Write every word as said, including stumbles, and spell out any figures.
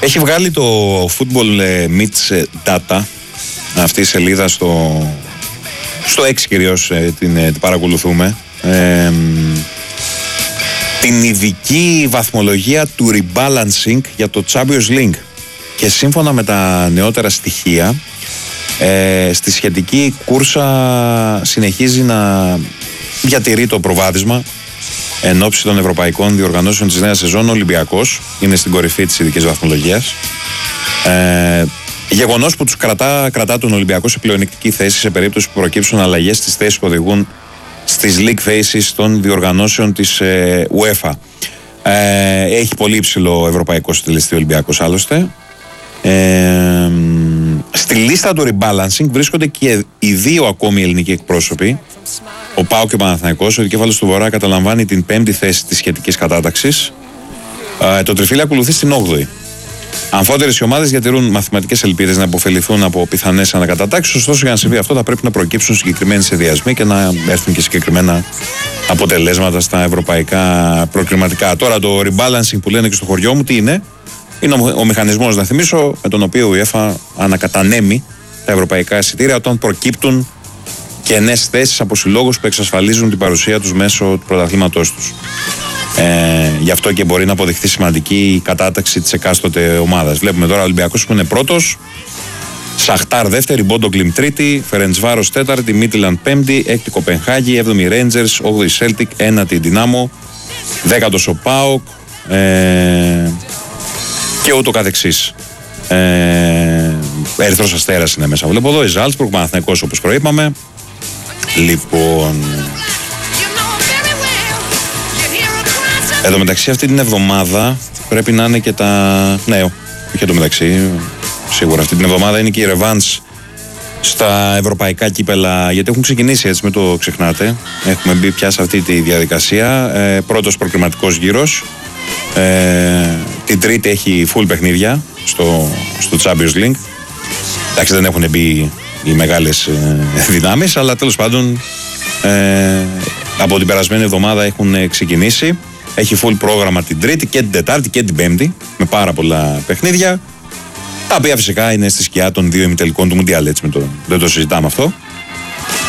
Έχει βγάλει το Football Meets Data, αυτή η σελίδα στο, στο X κυρίως την, την παρακολουθούμε, ε, την ειδική βαθμολογία του rebalancing για το Champions League. Και σύμφωνα με τα νεότερα στοιχεία, ε, στη σχετική κούρσα συνεχίζει να διατηρεί το προβάδισμα εν ώψη των ευρωπαϊκών διοργανώσεων της νέας σεζόν. Ο Ολυμπιακός είναι στην κορυφή της ειδικής βαθμολογίας. Ε, γεγονός που τους κρατά, κρατά τον Ολυμπιακό σε πλεονεκτική θέση σε περίπτωση που προκύψουν αλλαγές στις θέσεις που οδηγούν στις league phases των διοργανώσεων της ε, UEFA. Ε, έχει πολύ υψηλό ευρωπαϊκό συντελεστή ο Ολυμπιακός άλλωστε. Ε, στη λίστα του rebalancing βρίσκονται και οι δύο ακόμη ελληνικοί εκπρόσωποι, ο ΠΑΟΚ και ο Παναθηναϊκός. Ο δικέφαλος του Βορρά καταλαμβάνει την πέμπτη θέση της σχετικής κατάταξης. Ε, το τριφύλι ακολουθεί στην όγδοη. Αμφότερες οι ομάδες διατηρούν μαθηματικές ελπίδες να υποφεληθούν από πιθανές ανακατατάξεις. Ωστόσο, για να συμβεί αυτό, θα πρέπει να προκύψουν συγκεκριμένοι σχεδιασμοί και να έρθουν και συγκεκριμένα αποτελέσματα στα ευρωπαϊκά προκριματικά. Τώρα, το rebalancing που λένε και στο χωριό μου, τι είναι? Είναι ο, ο μηχανισμός, να θυμίσω, με τον οποίο η UEFA ανακατανέμει τα ευρωπαϊκά εισιτήρια όταν προκύπτουν κενές θέσεις από συλλόγους που εξασφαλίζουν την παρουσία τους μέσω του πρωταθλήματός τους. Ε, γι' αυτό και μπορεί να αποδειχθεί σημαντική η κατάταξη της εκάστοτε ομάδας. Βλέπουμε τώρα ο Ολυμπιακός που είναι πρώτος, Σαχτάρ δεύτερη, Μπόντογκλιμ τρίτη, Φερεντσβάρος τέταρτη, Μίτιλαντ πέμπτη, έκτη Κοπενχάγη, έβδομη Ρέιντζερς, όγδοη Σέλτικ, ένατη Δυνάμο, δέκατος ο ΠΑΟΚ ε, και ούτω καθεξής. Ε, Ερυθρός Αστέρας είναι μέσα. Βλέπω εδώ η Ζάλτσμπουργκ, Παναθηναϊκός όπως προείπαμε. Λοιπόν, εδώ μεταξύ αυτή την εβδομάδα πρέπει να είναι και τα... Ναι, όχι εδώ μεταξύ, σίγουρα αυτή την εβδομάδα είναι και η ρεβάνς στα ευρωπαϊκά κύπελα, γιατί έχουν ξεκινήσει, έτσι, μην το ξεχνάτε. Έχουμε μπει πια σε αυτή τη διαδικασία. Ε, πρώτος προκριματικός γύρος. Ε, την Τρίτη έχει full παιχνίδια στο, στο Champions League. Εντάξει, δεν έχουν μπει οι μεγάλες ε, δυνάμεις, αλλά τέλος πάντων ε, από την περασμένη εβδομάδα έχουν ξεκινήσει. Έχει full πρόγραμμα την Τρίτη και την Τετάρτη και την Πέμπτη, με πάρα πολλά παιχνίδια, τα οποία φυσικά είναι στη σκιά των δύο ημιτελικών του Μουντιάλ, έτσι, με το, δεν το συζητάμε αυτό.